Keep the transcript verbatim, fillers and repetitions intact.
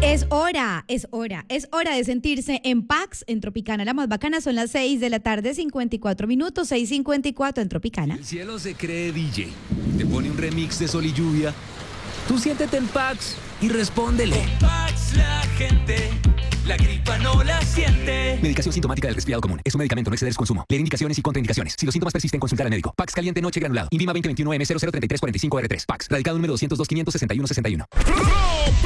Es hora, es hora, es hora de sentirse en Pax, en Tropicana. La más bacana son las seis de la tarde, cincuenta y cuatro minutos, seis cincuenta y cuatro en Tropicana. El cielo se cree D J, te pone un remix de Sol y Lluvia. Tú siéntete en Pax y respóndele. Con Pax la gente, la gripa no la siente. Medicación sintomática del resfriado común. Es un medicamento, no exceder su consumo. Leer indicaciones y contraindicaciones. Si los síntomas persisten, consultar al médico. Pax caliente noche granulado. Invima veinte veintiuno M cero cero treinta y tres cuarenta y cinco R tres. Pax. Radicado número doscientos dos, quinientos sesenta y uno sesenta y uno.